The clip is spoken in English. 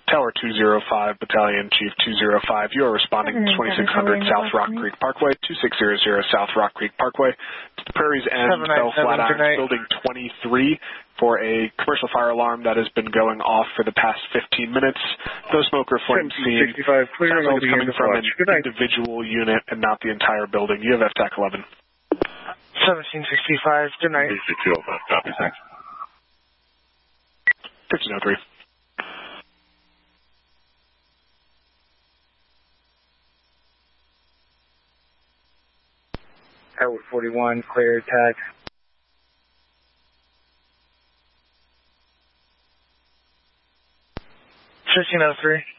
Tower 205, Battalion Chief 205, you are responding to 2600 South Rock Creek Parkway, 2600 South Rock Creek Parkway, to the Prairies End, Bell Flatiron, Building 23, for a commercial fire alarm that has been going off for the past 15 minutes. No smoke or flame seen. Sounds like it's coming from an individual unit and not the entire building. You have FTAC 11. 1765, good night. 6205, copy, thanks. 1503. Tower 41, clear attack. 1503.